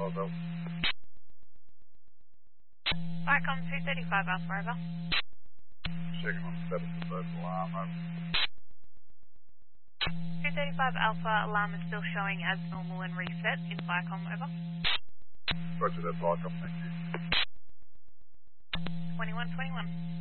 over. Vicom 235 Alpha, over. Checking on the status of both alarm, over. 235 Alpha, alarm is still showing as normal and reset in Vicom, over. Roger that, Vicom, thank you. 2121.